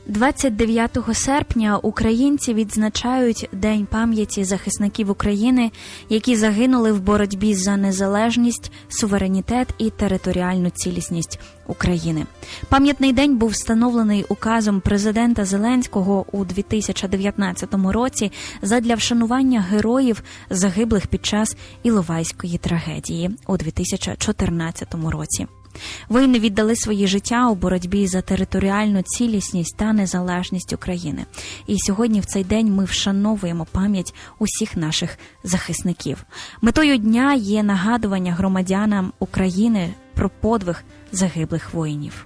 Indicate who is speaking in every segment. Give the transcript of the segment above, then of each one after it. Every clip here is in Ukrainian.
Speaker 1: 29 серпня українці відзначають День пам'яті захисників України, які загинули в боротьбі за незалежність, суверенітет і територіальну цілісність України. Пам'ятний день був встановлений указом президента Зеленського у 2019 році задля вшанування героїв, загиблих під час Іловайської трагедії у 2014 році. Воїни віддали свої життя у боротьбі за територіальну цілісність та незалежність України. І сьогодні в цей день ми вшановуємо пам'ять усіх наших захисників. Метою дня є нагадування громадянам України про подвиг загиблих воїнів.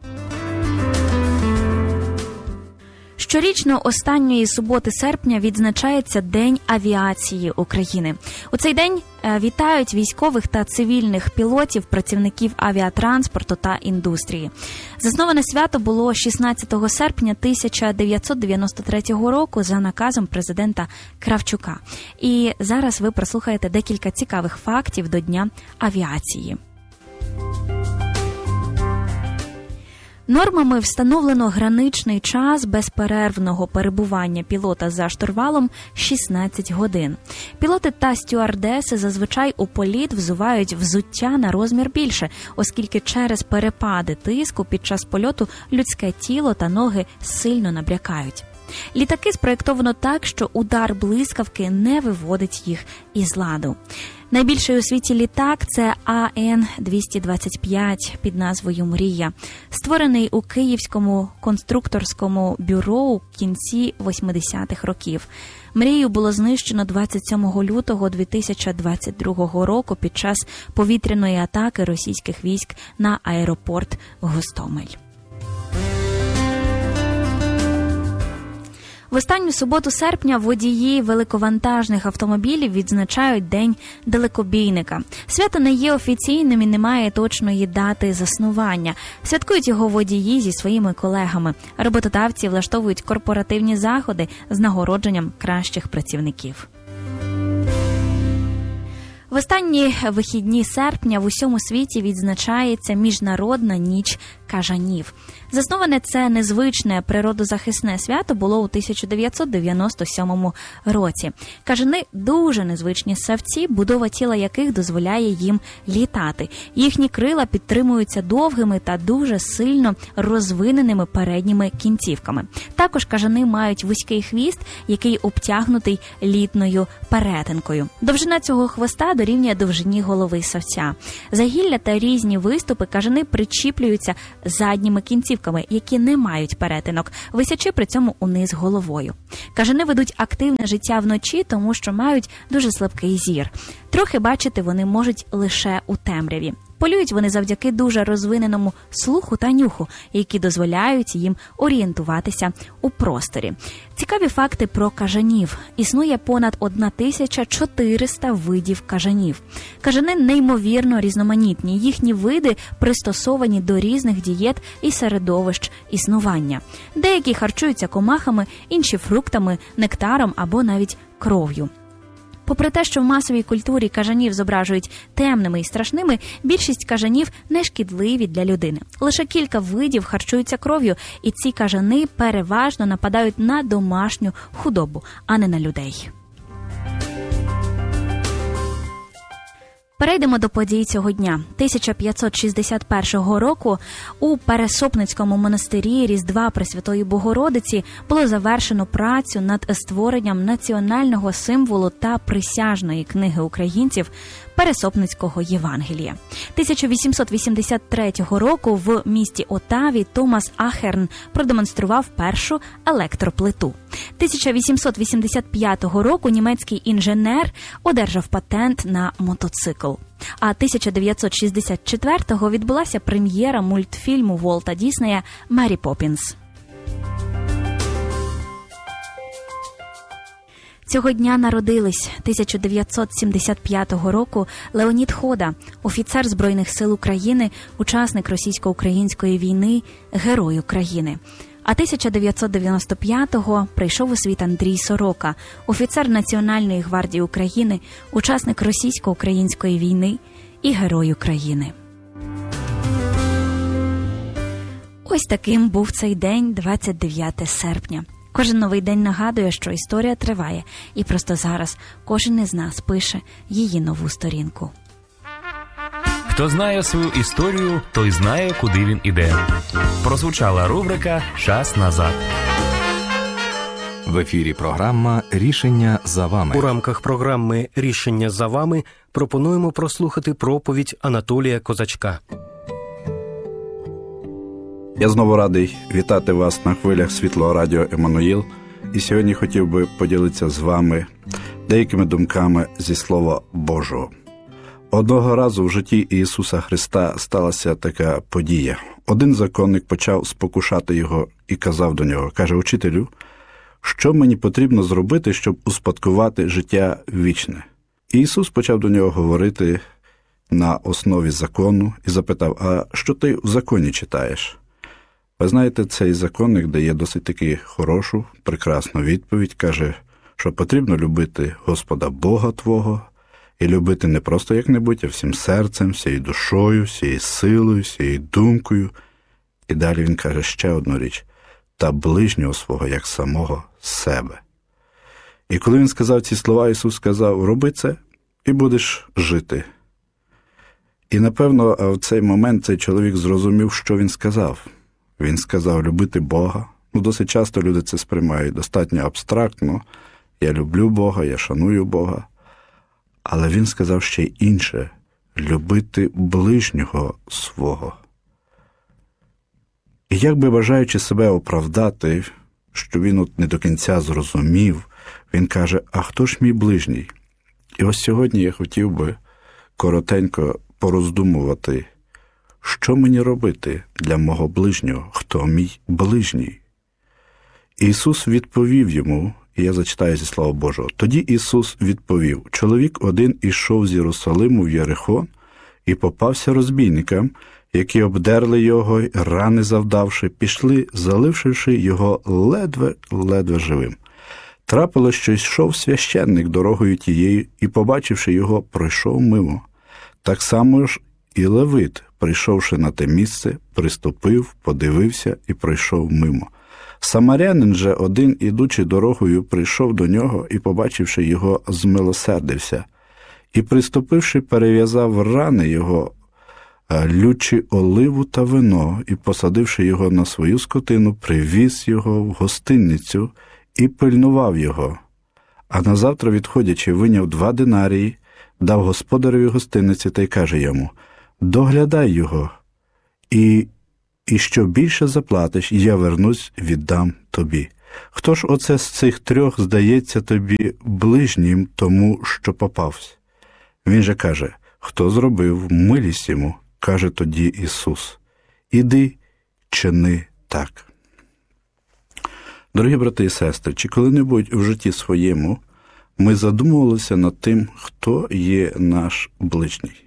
Speaker 1: Щорічно останньої суботи серпня відзначається День авіації України. У цей день вітають військових та цивільних пілотів, працівників авіатранспорту та індустрії. Засноване свято було 16 серпня 1993 року за наказом президента Кравчука. І зараз ви прослухаєте декілька цікавих фактів до Дня авіації. Нормами встановлено граничний час безперервного перебування пілота за штурвалом 16 годин. Пілоти та стюардеси зазвичай у політ взувають взуття на розмір більше, оскільки через перепади тиску під час польоту людське тіло та ноги сильно набрякають. Літаки спроєктовано так, що удар блискавки не виводить їх із ладу. Найбільший у світі літак – це АН-225 під назвою «Мрія», створений у Київському конструкторському бюро у кінці 80-х років. «Мрію» було знищено 27 лютого 2022 року під час повітряної атаки російських військ на аеропорт Гостомель. В останню суботу серпня водії великовантажних автомобілів відзначають День далекобійника. Свято не є офіційним і не має точної дати заснування. Святкують його водії зі своїми колегами. Роботодавці влаштовують корпоративні заходи з нагородженням кращих працівників. В останні вихідні серпня в усьому світі відзначається Міжнародна ніч кажанів. Засноване це незвичне природозахисне свято було у 1997 році. Кажани – дуже незвичні ссавці, будова тіла яких дозволяє їм літати. Їхні крила підтримуються довгими та дуже сильно розвиненими передніми кінцівками. Також кажани мають вузький хвіст, який обтягнутий літною перетинкою. Довжина цього хвоста дорівнює довжині голови ссавця. За гілля та різні виступи кажани причіплюються задніми кінцівками, які не мають перетинок, висячи при цьому униз головою. Кажани ведуть активне життя вночі, тому що мають дуже слабкий зір. Трохи бачити вони можуть лише у темряві. Полюють вони завдяки дуже розвиненому слуху та нюху, які дозволяють їм орієнтуватися у просторі. Цікаві факти про кажанів. Існує понад 1400 видів кажанів. Кажани неймовірно різноманітні. Їхні види пристосовані до різних дієт і середовищ існування. Деякі харчуються комахами, інші фруктами, нектаром або навіть кров'ю. Попри те, що в масовій культурі кажанів зображують темними і страшними, більшість кажанів не шкідливі для людини. Лише кілька видів харчуються кров'ю, і ці кажани переважно нападають на домашню худобу, а не на людей. Перейдемо до подій цього дня. 1561 року у Пересопницькому монастирі Різдва Пресвятої Богородиці було завершено працю над створенням національного символу та присяжної книги українців Пересопницького Євангелія. 1883 року в місті Отаві Томас Ахерн продемонстрував першу електроплиту. 1885 року німецький інженер одержав патент на мотоцикл. А 1964-го відбулася прем'єра мультфільму Волта Діснея «Мері Поппінс». Цього дня народились 1975 року Леонід Хода, офіцер Збройних сил України, учасник російсько-української війни, Герой України. А 1995-го прийшов у світ Андрій Сорока, офіцер Національної гвардії України, учасник російсько-української війни і Герой України. Ось таким був цей день, 29 серпня. Кожен новий день нагадує, що історія триває, і просто зараз кожен із нас пише її нову сторінку.
Speaker 2: Хто знає свою історію, той знає, куди він іде. Прозвучала рубрика «Час назад».
Speaker 3: В ефірі програма «Рішення за вами».
Speaker 4: У рамках програми «Рішення за вами» пропонуємо прослухати проповідь Анатолія Козачка.
Speaker 5: Я знову радий вітати вас на хвилях Світлого радіо «Еммануїл». І сьогодні хотів би поділитися з вами деякими думками зі Слова Божого. Одного разу в житті Ісуса Христа сталася така подія. Один законник почав спокушати його і казав до нього, каже: «Учителю, що мені потрібно зробити, щоб успадкувати життя вічне?» І Ісус почав до нього говорити на основі закону і запитав: «А що ти в законі читаєш?» Ви знаєте, цей законник дає досить таки хорошу, прекрасну відповідь. Каже, що потрібно любити Господа Бога твого і любити не просто як-небудь, а всім серцем, всією душою, всією силою, всією думкою. І далі він каже ще одну річ: та ближнього свого, як самого себе. І коли він сказав ці слова, Ісус сказав: роби це і будеш жити. І, напевно, в цей момент цей чоловік зрозумів, що він сказав. Він сказав любити Бога. Досить часто люди це сприймають достатньо абстрактно. Я люблю Бога, я шаную Бога. Але він сказав ще й інше – любити ближнього свого. І як би бажаючи себе оправдати, що він не до кінця зрозумів, він каже: а хто ж мій ближній? І ось сьогодні я хотів би коротенько пороздумувати, що мені робити для мого ближнього, хто мій ближній? Ісус відповів йому, і я зачитаю зі Слова Божого. Тоді Ісус відповів: чоловік один ішов з Єрусалиму в Єрихон і попався розбійникам, які обдерли його, рани завдавши, пішли, заливши його ледве живим. Трапилось, що йшов священник дорогою тією, і, побачивши його, пройшов мимо. Так само ж і левит, прийшовши на те місце, приступив, подивився і пройшов мимо. Самарянин же один, ідучи дорогою, прийшов до нього і, побачивши його, змилосердився. І, приступивши, перев'язав рани його, лючи оливу та вино, і, посадивши його на свою скотину, привіз його в гостинницю і пильнував його. А назавтра, відходячи, виняв 2 динарії, дав господареві гостиниці та й каже йому: доглядай його, і що більше заплатиш, я вернусь, віддам тобі. Хто ж оце з цих 3 здається тобі ближнім тому, що попався? Він же каже: хто зробив милість йому? Каже тоді Ісус: іди, чини так. Дорогі брати і сестри, чи коли-небудь в житті своєму ми задумувалися над тим, хто є наш ближній?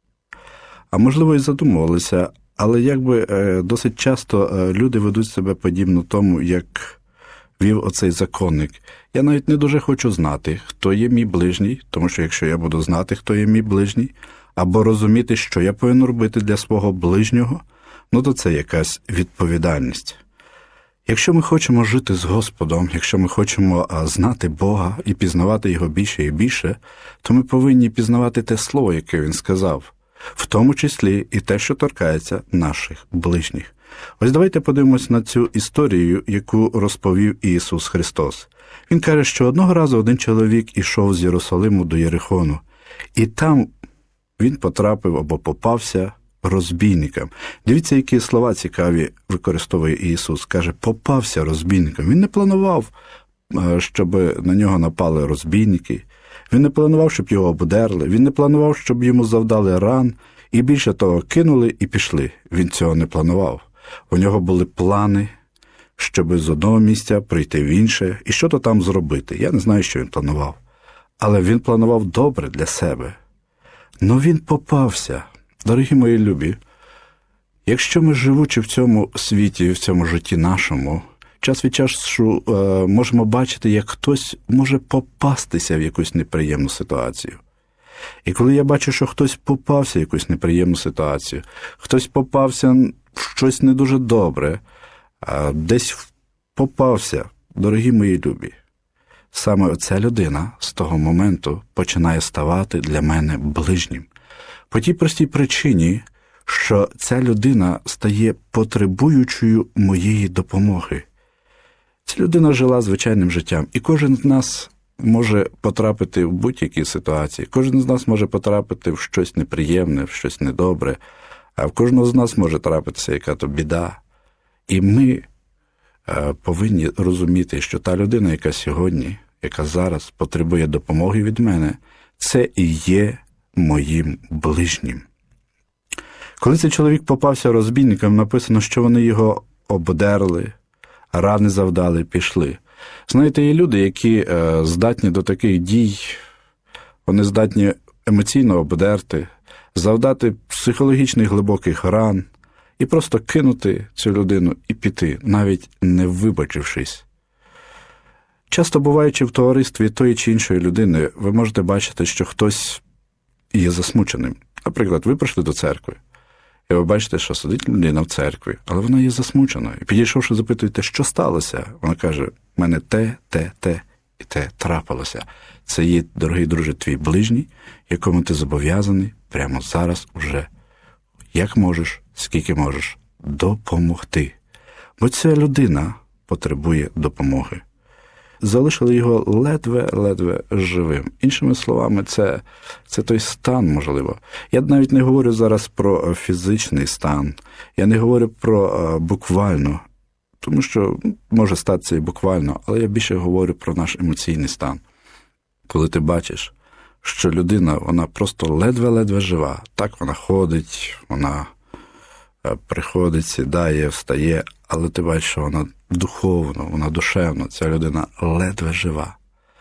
Speaker 5: А можливо і задумувалися, але якби досить часто люди ведуть себе подібно тому, як вів оцей законник. Я навіть не дуже хочу знати, хто є мій ближній, тому що якщо я буду знати, хто є мій ближній, або розуміти, що я повинен робити для свого ближнього, то це якась відповідальність. Якщо ми хочемо жити з Господом, якщо ми хочемо знати Бога і пізнавати Його більше і більше, то ми повинні пізнавати те слово, яке Він сказав, в тому числі і те, що торкається наших ближніх. Ось давайте подивимось на цю історію, яку розповів Ісус Христос. Він каже, що одного разу один чоловік ішов з Єрусалиму до Єрихону, і там він потрапив або попався розбійникам. Дивіться, які слова цікаві використовує Ісус. Каже, попався розбійникам. Він не планував, щоб на нього напали розбійники. Він не планував, щоб його обдерли. Він не планував, щоб йому завдали ран. І більше того, кинули і пішли. Він цього не планував. У нього були плани, щоб з одного місця прийти в інше і що-то там зробити. Я не знаю, що він планував. Але він планував добре для себе. Но він попався. Дорогі мої любі, якщо ми, живучи в цьому світі, в цьому житті нашому, час від часу можемо бачити, як хтось може попастися в якусь неприємну ситуацію. І коли я бачу, що хтось попався в якусь неприємну ситуацію, хтось попався в щось не дуже добре, а десь попався, дорогі мої любі, саме оця людина з того моменту починає ставати для мене ближнім. По тій простій причині, що ця людина стає потребуючою моєї допомоги. Ця людина жила звичайним життям, і кожен з нас може потрапити в будь-які ситуації, кожен з нас може потрапити в щось неприємне, в щось недобре, а в кожного з нас може трапитися яка-то біда. І ми повинні розуміти, що та людина, яка сьогодні, яка зараз потребує допомоги від мене, це і є моїм ближнім. Коли цей чоловік попався розбійникам, написано, що вони його обдерли, рани завдали, пішли. Знаєте, є люди, які здатні до таких дій, вони здатні емоційно обдерти, завдати психологічних глибоких ран і просто кинути цю людину і піти, навіть не вибачившись. Часто буваючи в товаристві тої чи іншої людини, ви можете бачити, що хтось є засмученим. Наприклад, ви прийшли до церкви, і ви бачите, що сидить людина в церкві, але вона є засмучена. І підійшовши, запитуєте, що сталося? Вона каже, в мене те і те трапилося. Це є, дорогий друже, твій ближній, якому ти зобов'язаний прямо зараз уже, як можеш, скільки можеш, допомогти. Бо ця людина потребує допомоги. Залишили його ледве живим. Іншими словами, це той стан, можливо. Я навіть не говорю зараз про фізичний стан, я не говорю про буквально, тому що може статися і буквально, але я більше говорю про наш емоційний стан. Коли ти бачиш, що людина, вона просто ледве жива, так вона ходить, вона приходить, сідає, встає, але ти бачиш, що вона духовно, вона душевно, ця людина ледве жива.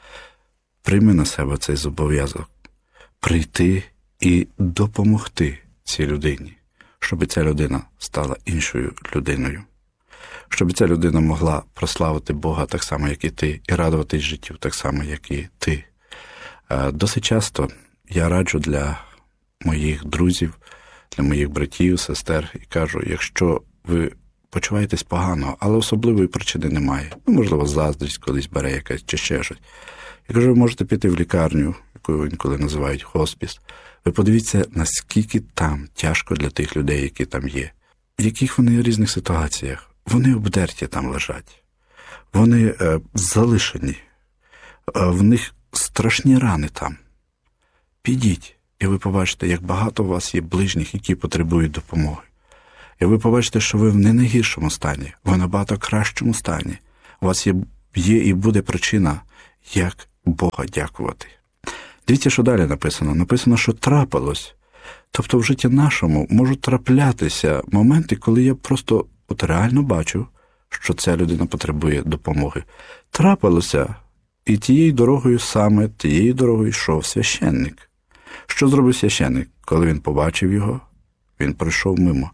Speaker 5: Прийми на себе цей зобов'язок. Прийти і допомогти цій людині, щоб ця людина стала іншою людиною. Щоб ця людина могла прославити Бога так само, як і ти, і радуватись життю так само, як і ти. Досить часто я раджу для моїх друзів, для моїх братів, сестер, і кажу, якщо ви почуваєтесь погано, але особливої причини немає. Можливо, заздрість колись бере якась чи ще щось. Я кажу, ви можете піти в лікарню, яку інколи називають хоспіс. Ви подивіться, наскільки там тяжко для тих людей, які там є. В яких вони в різних ситуаціях. Вони обдерті там лежать. Вони залишені. В них страшні рани там. Підіть, і ви побачите, як багато у вас є ближніх, які потребують допомоги. І ви побачите, що ви в не найгіршому стані, ви в набагато кращому стані. У вас є і буде причина, як Бога дякувати. Дивіться, що далі написано. Написано, що трапилось. Тобто в житті нашому можуть траплятися моменти, коли я просто реально бачу, що ця людина потребує допомоги. Трапилося, і тією дорогою йшов священник. Що зробив священник? Коли він побачив його, він пройшов мимо.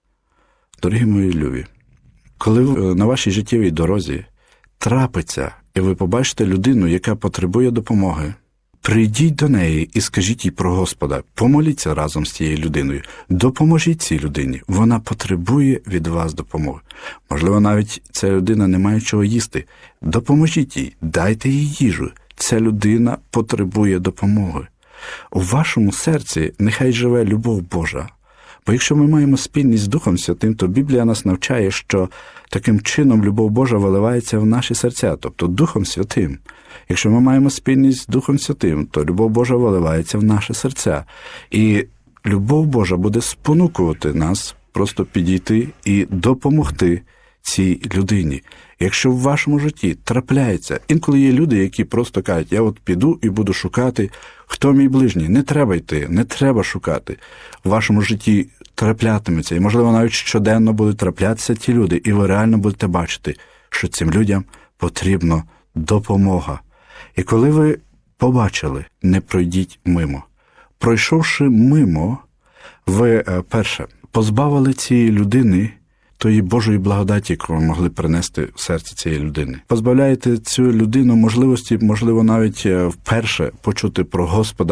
Speaker 5: Дорогі мої любі, коли на вашій життєвій дорозі трапиться, і ви побачите людину, яка потребує допомоги, прийдіть до неї і скажіть їй про Господа, помоліться разом з цією людиною, допоможіть цій людині, вона потребує від вас допомоги. Можливо, навіть ця людина не має чого їсти, допоможіть їй, дайте їй їжу, ця людина потребує допомоги. У вашому серці нехай живе любов Божа. Бо якщо ми маємо спільність з Духом Святим, то Біблія нас навчає, що таким чином любов Божа виливається в наші серця, тобто Духом Святим. Якщо ми маємо спільність з Духом Святим, то любов Божа виливається в наші серця. І любов Божа буде спонукувати нас просто підійти і допомогти цій людині. Якщо в вашому житті трапляється, інколи є люди, які просто кажуть, я от піду і буду шукати, хто мій ближній. Не треба йти, не треба шукати. В вашому житті траплятиметься, і, можливо, навіть щоденно будуть траплятися ті люди, і ви реально будете бачити, що цим людям потрібна допомога. І коли ви побачили, не пройдіть мимо. Пройшовши мимо, ви, перше, позбавили цієї людини тої Божої благодаті, яку ви могли принести в серце цієї людини. Позбавляєте цю людину можливості, можливо, навіть вперше почути про Господа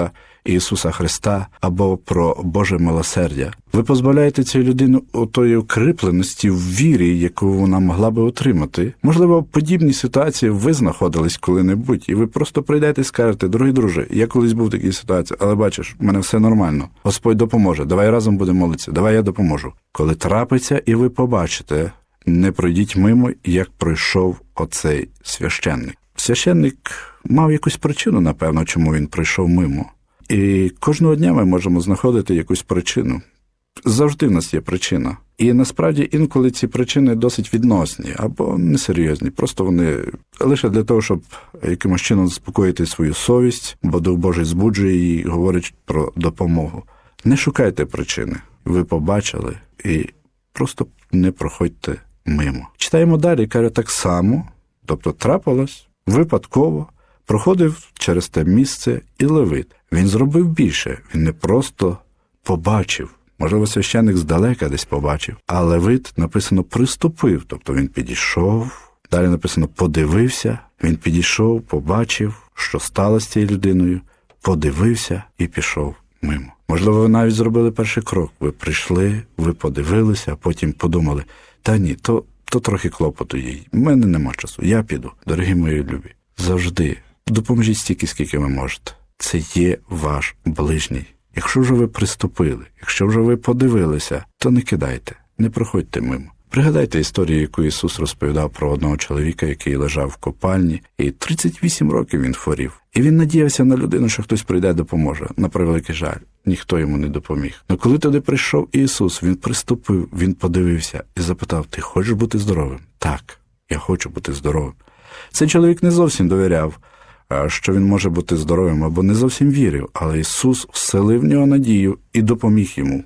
Speaker 5: Ісуса Христа або про Боже милосердя. Ви позбавляєте цю людину отої укріпленості в вірі, яку вона могла би отримати. Можливо, в подібній ситуації ви знаходились коли-небудь, і ви просто прийдете і скажете: дорогий друже, я колись був в такій ситуації, але бачиш, в мене все нормально. Господь допоможе, давай разом будемо молитися, давай я допоможу. Коли трапиться і ви побачите, не пройдіть мимо, як пройшов оцей священник. Священник мав якусь причину, напевно, чому він пройшов мимо. І кожного дня ми можемо знаходити якусь причину. Завжди в нас є причина. І насправді інколи ці причини досить відносні або несерйозні. Просто вони лише для того, щоб якимось чином заспокоїти свою совість, бо Дух Божий збуджує її і говорить про допомогу. Не шукайте причини. Ви побачили і просто не проходьте мимо. Читаємо далі, каже, так само, тобто трапилось випадково, проходив через те місце і левит. Він зробив більше, він не просто побачив. Можливо, священник здалека десь побачив, а левит, написано, приступив, тобто він підійшов, далі написано, подивився, він підійшов, побачив, що сталося з цією людиною, подивився і пішов мимо. Можливо, ви навіть зробили перший крок, ви прийшли, ви подивилися, а потім подумали, та ні, то трохи клопоту їй, в мене нема часу, я піду. Дорогі мої любі, завжди допоможіть стільки, скільки ви можете. Це є ваш ближній. Якщо вже ви приступили, якщо вже ви подивилися, то не кидайте, не проходьте мимо. Пригадайте історію, яку Ісус розповідав про одного чоловіка, який лежав в копальні, і 38 років він хворів. І він надіявся на людину, що хтось прийде і допоможе. На превеликий жаль, ніхто йому не допоміг. Но коли туди прийшов Ісус, він приступив, він подивився і запитав: ти хочеш бути здоровим? Так, я хочу бути здоровим. Цей чоловік не зовсім довіряв, що він може бути здоровим, або не зовсім вірив, але Ісус вселив в нього надію і допоміг йому.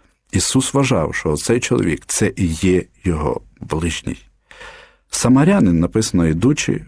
Speaker 5: Ісус вважав, що цей чоловік – це і є його ближній. Самарянин, написано, ідучи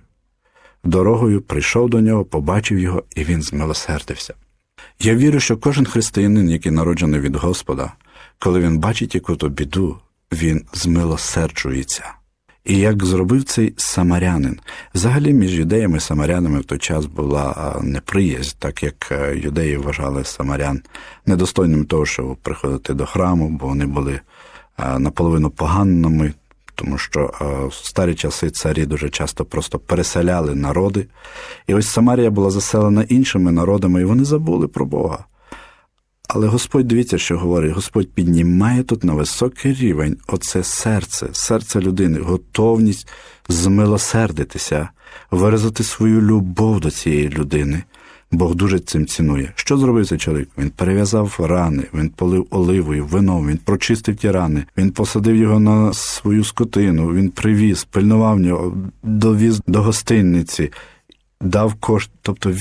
Speaker 5: дорогою, прийшов до нього, побачив його, і він змилосердився. Я вірю, що кожен християнин, який народжений від Господа, коли він бачить яку-то біду, він змилосерджується. І як зробив цей самарянин. Взагалі між юдеями і самарянами в той час була неприязнь, так як юдеї вважали самарян недостойним того, щоб приходити до храму, бо вони були наполовину поганими, тому що в старі часи царі дуже часто просто переселяли народи. І ось Самарія була заселена іншими народами, і вони забули про Бога. Але Господь, дивіться, що говорить, Господь піднімає тут на високий рівень оце серце людини, готовність змилосердитися, виразити свою любов до цієї людини. Бог дуже цим цінує. Що зробив цей чоловік? Він перев'язав рани, він полив оливою, вином, він прочистив ті рани, він посадив його на свою скотину, він привіз, пильнував нього, довіз до гостинниці, дав кошт, тобто